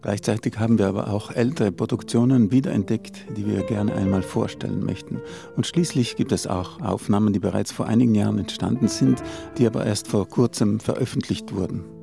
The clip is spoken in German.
Gleichzeitig haben wir aber auch ältere Produktionen wiederentdeckt, die wir gerne einmal vorstellen möchten. Und schließlich gibt es auch Aufnahmen, die bereits vor einigen Jahren entstanden sind, die aber erst vor kurzem veröffentlicht wurden.